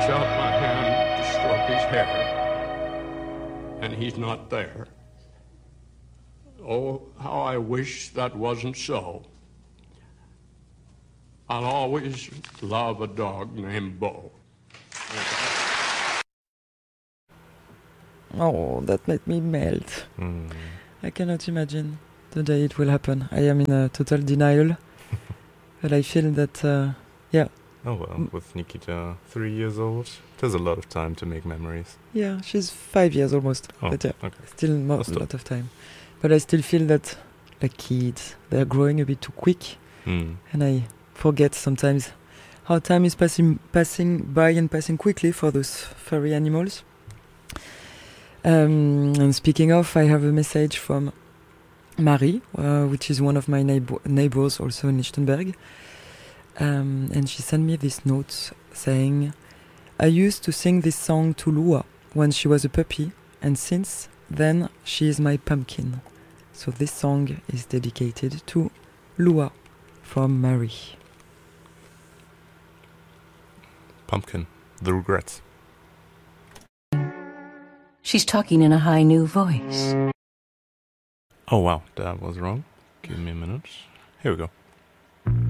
reach out my hand to stroke his hair, and he's not there. Oh, how I wish that wasn't so. I'll always love a dog named Bo. Oh, that made me melt. I cannot imagine the day it will happen. I am in a total denial, but I feel that, yeah. Oh well, with Nikita 3 years old, there's a lot of time to make memories. Yeah, she's 5 years almost, but yeah, okay. still not a lot of time. But I still feel that, like kids, they're growing a bit too quick, and I forget sometimes how time is passing by and passing quickly for those furry animals. And speaking of, I have a message from Marie, which is one of my neighbors also in Lichtenberg. And she sent me this note saying, I used to sing this song to Lua when she was a puppy, and since then she is my pumpkin. So this song is dedicated to Lua from Marie. Pumpkin, the regrets. She's talking in a high new voice. Oh wow, that was wrong. Give me a minute. Here we go.